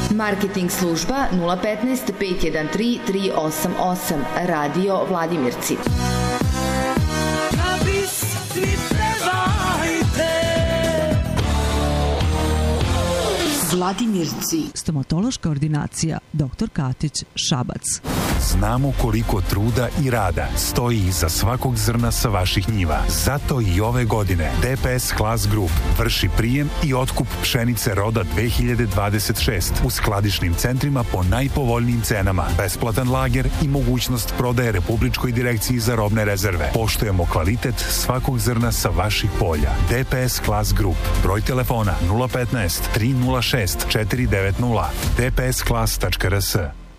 Marketing služba 015 513 388. Radio Vladimirci. Vladimirci. Stomatološka ordinacija Dr. Katić, Šabac. Znamo koliko truda i rada stoji iza svakog zrna sa vaših njiva. Zato i ove godine DPS Class Group vrši prijem i otkup pšenice roda 2026 u skladišnim centrima po najpovoljnijim cenama, besplatan lager i mogućnost prodaje Republičkoj direkciji za robne rezerve. Poštujemo kvalitet svakog zrna sa vaših polja. DPS Class Group. Broj telefona 015 306 490 dpsclass.rs.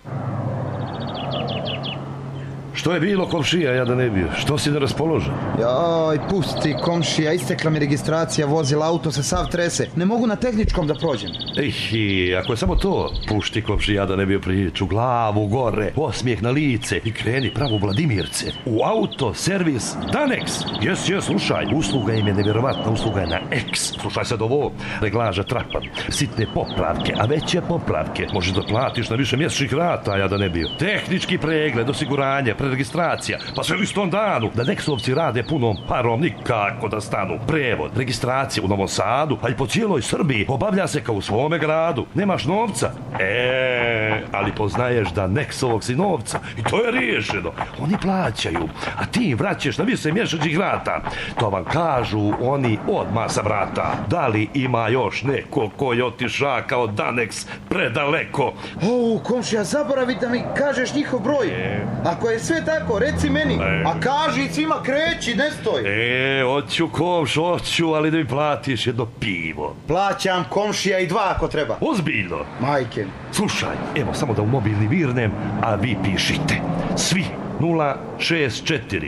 Što je bilo, komšija, ja da ne bio? Što si neraspoložen? Joj, pusti, komšija, istekla mi registracija vozila, auto se sav trese. Ne mogu na tehničkom da prođem. Ako je samo to, pušti, komšija, da ne bio priču, glavu gore, osmijeh na lice i kreni pravo Vladimirce. U auto, servis, Danex. Jes, slušaj, usluga im je nevjerovatna, usluga je na X. Slušaj sad ovo, reglaža trapan, sitne popravke, a veće popravke. Možeš da platiš na više mjesečnih rata, ja da ne bio. Tehnički pregled, osiguranje, registracija, pa sve u istom danu. Da Nexovci rade punom parom, nikako da stanu. Prevod, registracija u Novom Sadu, a i po cijeloj Srbiji obavlja se kao u svome gradu. Nemaš novca? Ali poznaješ da Nexovog si novca i to je riješeno. Oni plaćaju, a ti im vraćaš na više mjesečnih rata. To vam kažu oni odmah sa vrata. Da li ima još neko ko je otiša kao Danex predaleko? Komšija, zaboravi da mi kažeš njihov broj. Ako je sve tako, reci meni. A kaži svima, kreći, ne stoj. Hoću, hoću, ali da mi platiš jedno pivo. Plaćam, komšija, i dva ako treba. Ozbiljno? Majke. Slušaj, evo samo da u mobilni virnem, a vi pišite. Svi 064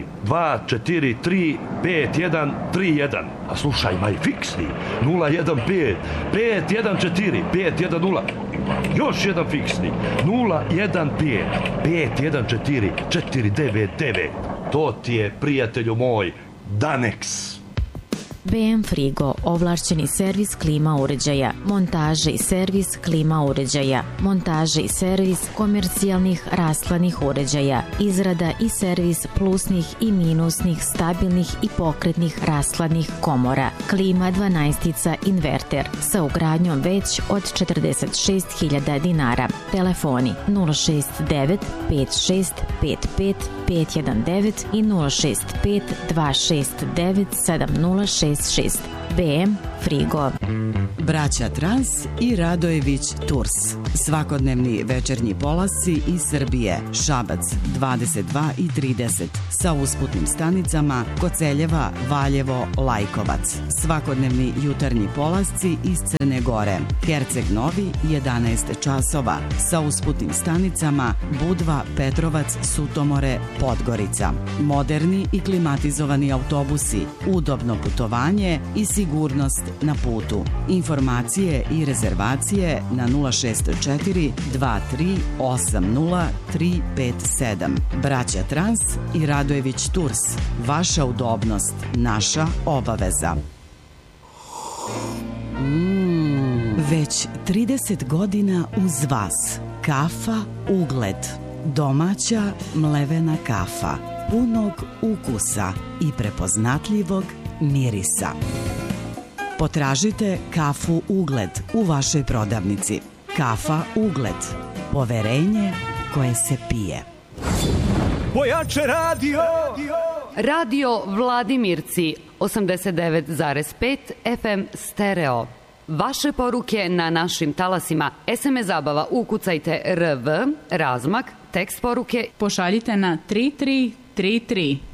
243 5131. A slušaj, maj fiksni 015 514 510. Još jedan fiksni 015 514 499. To ti je, prijatelju moj, Danex. BM Frigo, ovlašćeni servis klima uređaja, montaže i servis klima uređaja, montaže i servis komercijalnih rashladnih uređaja, izrada i servis plusnih i minusnih, stabilnih i pokretnih rashladnih komora, klima 12 inverter sa ugradnjom već od 46.000 dinara. Telefoni 069 56 55 519 i 065 269 7066. BM Frigo. Braća Trans i Radojević Tours. Svakodnevni večernji polasci iz Srbije. Šabac 22 i 30 sa usputnim stanicama Koceljeva, Valjevo, Lajkovac. Svakodnevni jutarnji polasci iz Crne Gore. Herceg Novi 11 časova sa usputnim stanicama Budva, Petrovac, Sutomore, Podgorica. Moderni i klimatizovani autobusi, udobno putovanje i sigurnost na putu. Informacije i rezervacije na 064 2380 357. Braća Trans i Radojević Tours. Vaša udobnost, naša obaveza. Već 30 godina uz vas. Kafa Ugled. Domaća mlevena kafa. Punog ukusa i prepoznatljivog mirisa. Potražite kafu Ugled u vašoj prodavnici. Kafa Ugled. Poverenje koje se pije. Pojače radio! Radio Vladimirci 89,5 FM stereo. Vaše poruke na našim talasima. SMS zabava, ukucajte RV, razmak, tekst poruke. Pošaljite na 3333.